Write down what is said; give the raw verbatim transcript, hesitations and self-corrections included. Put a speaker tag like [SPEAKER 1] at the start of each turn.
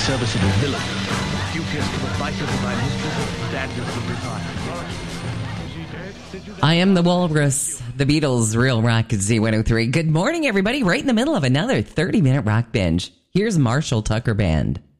[SPEAKER 1] serviceable villain, duteous to the vices of my mistress and standards of desire.
[SPEAKER 2] I am the Walrus, the Beatles, Real Rock at Z one oh three. Good morning, everybody. Right in the middle of another thirty-minute rock binge. Here's Marshall Tucker Band.